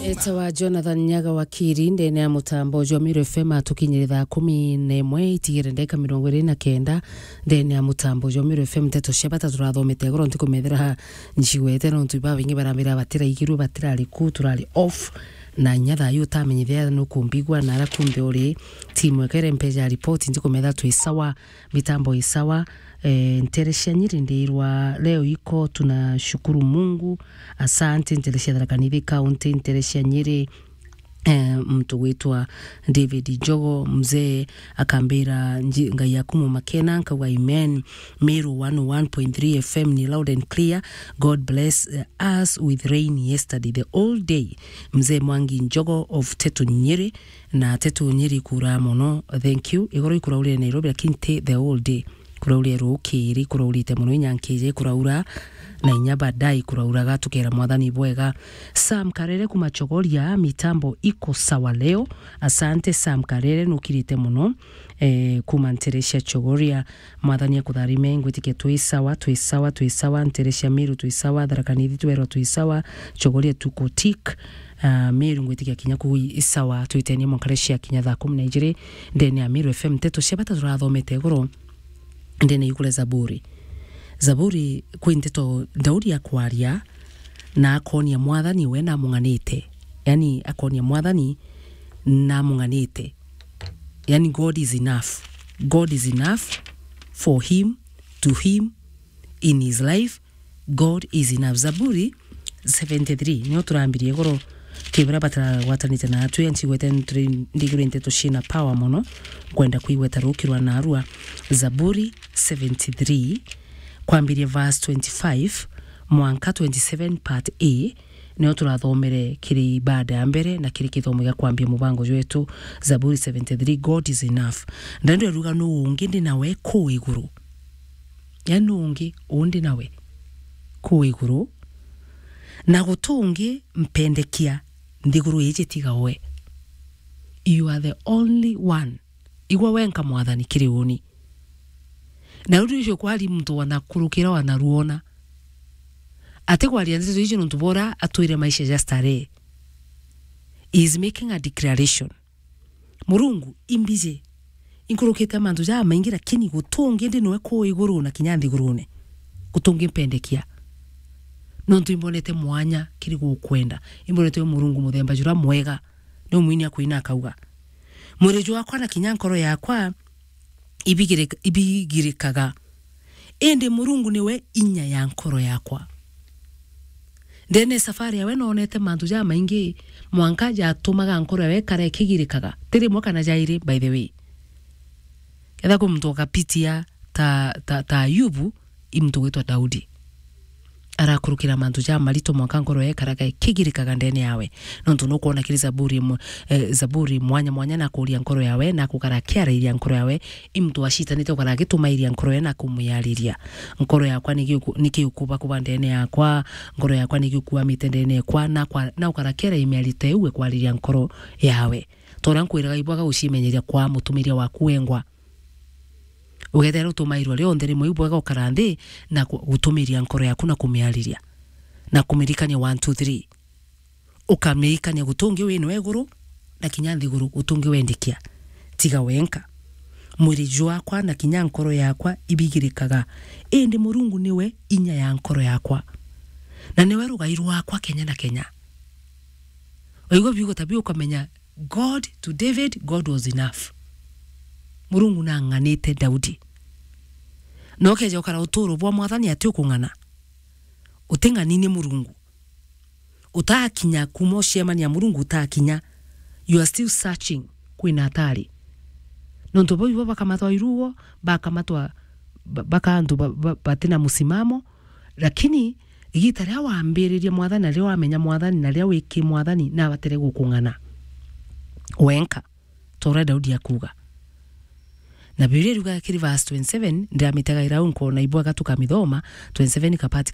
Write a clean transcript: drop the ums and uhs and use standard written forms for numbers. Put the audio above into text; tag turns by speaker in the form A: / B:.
A: Etawa Jonathan Nyaga wakiri ndene ya mutambo Jomiro FM atukinyirira 11 itigire ndeka 29 ndene ya mutambo Jomiro FM teto shebata turathomete goro ntikumethera njiwete no ntuba bingi barambira batira igiru batira aliku turali off na nyatha yutamenyithia no kumbigwa na rakumbe uri timu ekere mpeja report ndikumetha twisawa mitambo isawa Nteresha Nyiri ndirwa leo iko tunashukuru Mungu. Asante Nteresha Tharaka-Nithi County, Nteresha Nyiri mtu witwa David Jogo mzee akambira ngai yakumu makena nkawa amen. Meru 101.3 FM ni loud and clear. God bless us with rain yesterday the all day. Mzee Mwangi Njogo of Tetu Nyiri na Tetu Nyiri kura mono, thank you. Igoro ikura ule Nairobi lakini the all day kurauri rukiri kuraurite muno nyankije kuraura na inyaba dai kuraura gatukera mwathani bwega. Sam Karere kumachogoria mitambo iko sawa leo. Asante Sam Karere nukirite muno kumanteresha chogoria mwathani akutharime ngwitike twisawa Nteresha Miru twisawa Tharaka-Nithi twero twisawa chogoria tukotik Miru ngwitike kinya kuisawa twitenie mwankareshi kinya thaa 12 ndene ya Miru FM teto shebata turathomete goro ndene yukule Zaburi kwinteto Daudi akwaria na akonia mwathani we na munganite, yani akonia mwathani na munganite, yani God is enough for him, to him, in his life. God is enough. Zaburi 73 nyo turambirie goro kibira batara watanite na atu yanchi weten ndigire nteto shina power mono kwenda kuiweta rukirwa na arua. Zaburi 73 kwambirie verse 25 mwanka 27 part A neo turathomere kiri ibada ya mbere na kiri kithomo gya kwambia mubango wetu. Zaburi 73 God is enough. Ndando ruga no ungi ndi nawe ku iguru, yani ungi undi nawe ku iguru na gutungi mpendekia ndiguru yeje tigawe. You are the only one. Igwa wenka mwathani kiri uni na udu isho kwali mtu wanakurukira wanaruona ate kwali anzizo isho ntubora atuire maisha jastare. Is making a declaration. Murungu imbize inkurukita mandu ja maingira kini gutungi ndi nowe ko iguru na kinyandi gurune gutungi mpendekia nontu imbonete mwanya kiri gukwenda imbonete Murungu muthemba jura mwega no mwini akuina akauga murejo wakwa na kinyankoro yakwa ibigirikaga ende Murungu niwe inya ya nkoro yakwa. Ndene safari yawe nonete mandu ja maingi mwanka ja tumaga nkoro yawe kare kigirikaga tiri mwaka na jairi. By the way kada ko mtu akapitia ta Ayubu imtu wetwa Daudi arakurukira mandu ja malito mwanka nkoro yawe karaga kigirikaga ndene yawe nontu no kuona kiri Zaburi mwanya na kuria nkoro yawe na kukarakiara iria nkoro yawe imtu washitanite ukaragituma iria nkoro yawe na kumuyariria nkoro yakwa nikiukuba kuba ndene yakwa nkoro yakwa nikiukuwa mitendene yakwa na ukarakiara imialite uwe kwariria nkoro yawe tora nkwiraga ibwaga ucimenyeria kwa mutumiria waku wengwa ugetera utumairwa leo ndere muibwaga ukarande na gutumiria nkoro yaku na kumiariria na kumirikania 1 2 3 ukamirikania gutungi wino eguru na kinyanthi guru gutungi wendikia tiga wenka mwiri jwakwa na kinya nkoro yakwa ibigirikaga ende Murungu niwe inya ya nkoro yakwa na niwe rugairwa wakwa Kenya na Kenya. Oigo bigo tabio ukamenya God to David, God was enough. Murungu na nganite Daudi no keja ukara uturo bwa mwathani ati ukungana utenga nini Murungu utakinya kumoshemania Murungu utakinya. You are still searching kwina atari nonto boibo bakamatwa iruo bakamatwa bakandu batina musimamo lakini igitari awambiririe mwathani na leo amenya mwathani na leo wiki mwathani na batere gukungana wenka tora Daudi akuga na Biblia ruga kiri verse 27 ndia mitega iraunko na ibwaga tukamithoma 27 kapati